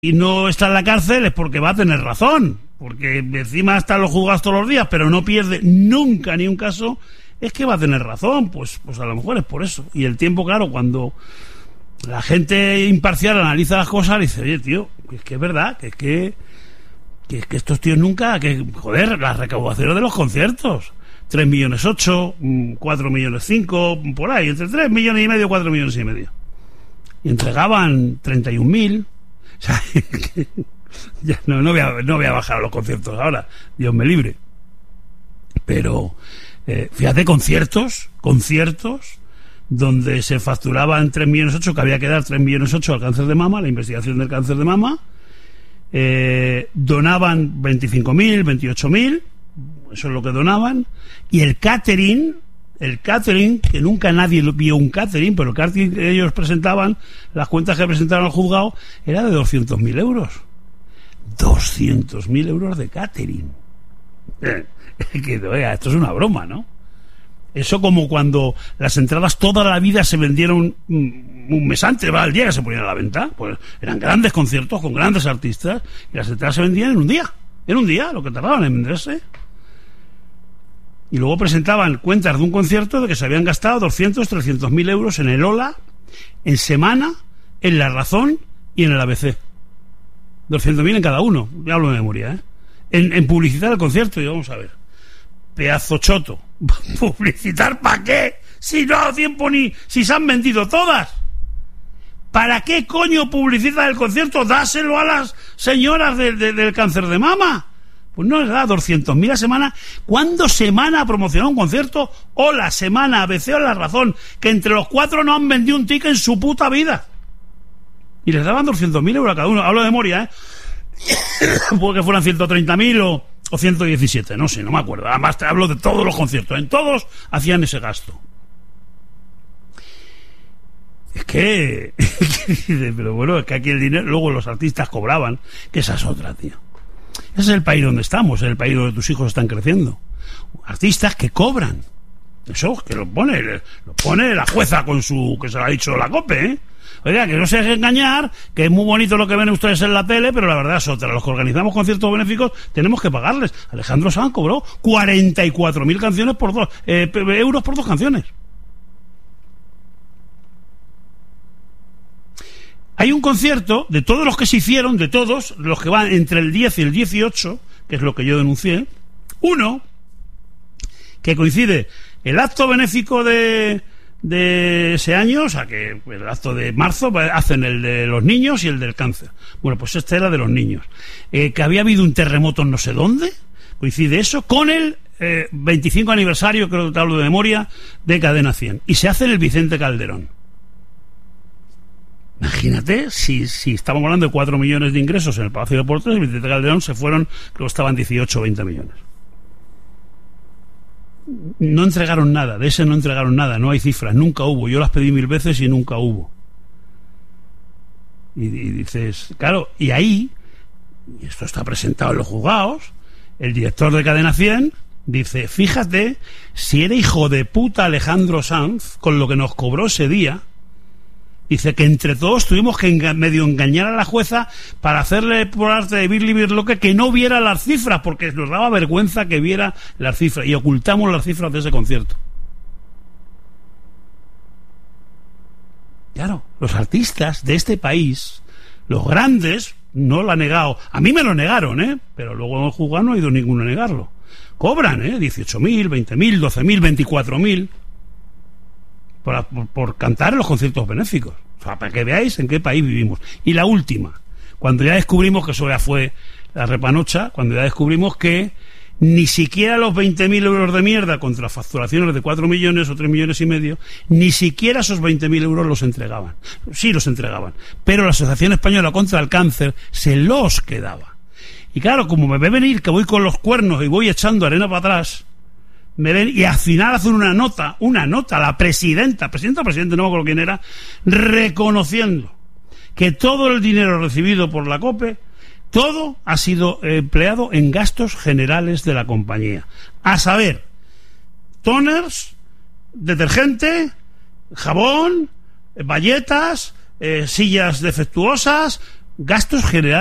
y no está en la cárcel es porque va a tener razón, porque encima están los juzgados todos los días, pero no pierde nunca ni un caso, es que va a tener razón. Pues a lo mejor es por eso. Y el tiempo, claro, cuando la gente imparcial analiza las cosas, dice, oye, tío, es que es verdad, que es que estos tíos nunca, que joder, las recaudaciones de los conciertos, 3,8 millones, 4,5 millones, por ahí, entre 3,5 millones, 4,5 millones. Y entregaban 31.000. O sea, ya no voy a bajar a los conciertos ahora, Dios me libre. Pero fíjate, conciertos donde se facturaban 3,8 millones, que había que dar 3,8 millones al cáncer de mama, la investigación del cáncer de mama. Donaban 25.000, 28.000, eso es lo que donaban. Y el catering, que nunca nadie vio un catering, pero el catering que ellos presentaban, las cuentas que presentaron al juzgado, era de 200.000 euros. 200.000 euros de catering. Esto es una broma, ¿no? Eso como cuando las entradas toda la vida se vendieron un mes antes, al día que se ponían a la venta. Pues eran grandes conciertos con grandes artistas y las entradas se vendían en un día. En un día, lo que tardaban en venderse. Y luego presentaban cuentas de un concierto de que se habían gastado 300.000 euros en el Ola, en Semana, en La Razón y en el ABC. 200.000 en cada uno, ya hablo de memoria, en publicitar el concierto. Y vamos a ver, pedazo choto, ¿publicitar para qué? Si no ha dado tiempo ni si se han vendido todas. ¿Para qué coño publicita el concierto? Dáselo a las señoras del cáncer de mama. Pues no les da 200.000 a Semana. ¿Cuándo Semana promocionó un concierto? O La Semana, ABC o La Razón, que entre los cuatro no han vendido un ticket en su puta vida. Y les daban 200.000 euros a cada uno. Hablo de memoria, Puede que fueran 130.000 o 117, no sé, no me acuerdo. Además te hablo de todos los conciertos. En todos hacían ese gasto. Es que... pero bueno, es que aquí el dinero... Luego los artistas cobraban, que esa es otra, tío. Ese es el país donde estamos, es el país donde tus hijos están creciendo. Artistas que cobran. Eso, que lo pone la jueza con su... que se lo ha dicho la COPE, Oiga, que no se deje engañar, que es muy bonito lo que ven ustedes en la tele, pero la verdad es otra. Los que organizamos conciertos benéficos tenemos que pagarles. Alejandro Sanz cobró 44.000 canciones por euros por 2 canciones. Hay un concierto de todos los que se hicieron, de todos los que van entre el 10 y el 18, que es lo que yo denuncié, uno que coincide el acto benéfico de ese año, o sea que el acto de marzo hacen el de los niños y el del cáncer. Bueno, pues este era de los niños. Que había habido un terremoto en no sé dónde, coincide eso con el 25 aniversario, creo que te hablo de memoria, de Cadena 100. Y se hace en el Vicente Calderón. Imagínate, si estamos hablando de 4 millones de ingresos en el Palacio de Deportes, el Vicente Calderón se fueron, creo que estaban 18 o 20 millones. No entregaron nada, de ese no entregaron nada, no hay cifras, nunca hubo. Yo las pedí 1000 veces y nunca hubo. Y dices, claro, y ahí, y esto está presentado en los juzgados, el director de Cadena 100 dice, fíjate, si era hijo de puta Alejandro Sanz, con lo que nos cobró ese día. Dice que entre todos tuvimos que medio engañar a la jueza para hacerle por arte de Birloque que no viera las cifras, porque nos daba vergüenza que viera las cifras, y ocultamos las cifras de ese concierto. Claro, los artistas de este país, los grandes, no lo han negado. A mí me lo negaron, pero luego en el juzgado no ha ido ninguno a negarlo. Cobran, 18.000, 20.000, 12.000, 24.000... Por cantar en los conciertos benéficos. O sea, para que veáis en qué país vivimos. Y la última, cuando ya descubrimos que eso ya fue la repanocha, cuando ya descubrimos que ni siquiera los 20.000 euros de mierda contra facturaciones de 4 millones o 3 millones y medio, ni siquiera esos 20.000 euros los entregaban. Sí los entregaban, pero la Asociación Española contra el Cáncer se los quedaba. Y claro, como me ve venir que voy con los cuernos y voy echando arena para atrás, me ven, y al final hacen una nota, la presidente, no me acuerdo quién era, reconociendo que todo el dinero recibido por la COPE, todo ha sido empleado en gastos generales de la compañía. A saber, toners, detergente, jabón, bayetas, sillas defectuosas, gastos generales